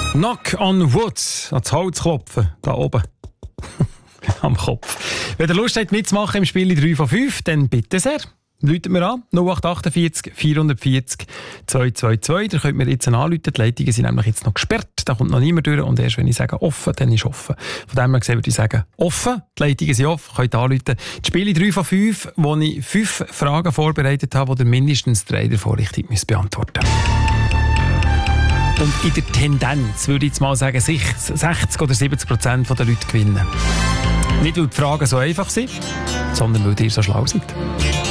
Knock on Wood, ans Holz klopfen, da oben. Am Kopf. Wenn ihr Lust habt mitzumachen im Spiel 3 von 5, dann bitte sehr. Läutet mir an, 0848 440 222. Da könnt ihr jetzt anrufen. Die Leitungen sind nämlich jetzt noch gesperrt. Da kommt noch niemand durch. Und erst wenn ich sage offen, dann ist offen. Von dem her würde ich sagen, offen. Die Leitungen sind offen. Könnt anrufen. Das Spiel 3 von 5, wo ich 5 Fragen vorbereitet habe, die ihr mindestens 3 davon richtig beantworten müsst. Und in der Tendenz würde ich jetzt mal sagen, 60 oder 70% der Leute gewinnen. Nicht, weil die Fragen so einfach sind, sondern weil ihr so schlau seid.